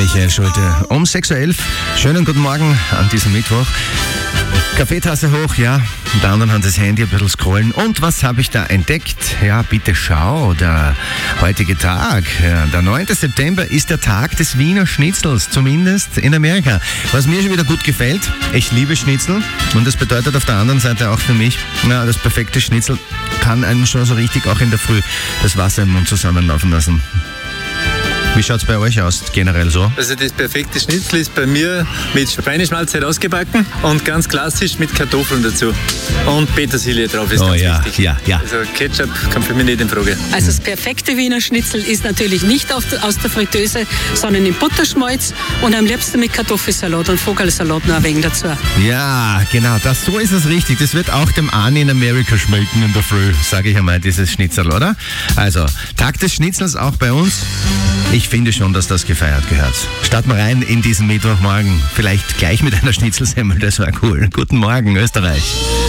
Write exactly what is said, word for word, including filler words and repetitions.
Michael Schulte. Um sechs Uhr elf. Schönen guten Morgen an diesem Mittwoch. Kaffeetasse hoch, ja. Und der anderen Hand das Handy ein bisschen scrollen. Und was habe ich da entdeckt? Ja, bitte schau, der heutige Tag, ja, der neunte September ist der Tag des Wiener Schnitzels, zumindest in Amerika. Was mir schon wieder gut gefällt, ich liebe Schnitzel. Und das bedeutet auf der anderen Seite auch für mich, na, das perfekte Schnitzel kann einem schon so richtig auch in der Früh das Wasser im Mund zusammenlaufen lassen. Wie schaut es bei euch aus, generell so? Also das perfekte Schnitzel ist bei mir mit Schweineschmalz ausgebacken und ganz klassisch mit Kartoffeln dazu. Und Petersilie drauf ist oh, ganz ja, wichtig. Ja, ja. Also Ketchup kommt für mich nicht in Frage. Also das perfekte Wiener Schnitzel ist natürlich nicht aus der Fritteuse, sondern in Butterschmalz und am liebsten mit Kartoffelsalat und Vogelsalat noch ein wenig dazu. Ja, genau, das, so ist es richtig. Das wird auch dem Arni in Amerika schmecken in der Früh, sage ich einmal, dieses Schnitzel, oder? Also, Tag des Schnitzels auch bei uns. Ich finde schon, dass das gefeiert gehört. Starten wir rein in diesen Mittwochmorgen. Vielleicht gleich mit einer Schnitzelsemmel, das war cool. Guten Morgen, Österreich.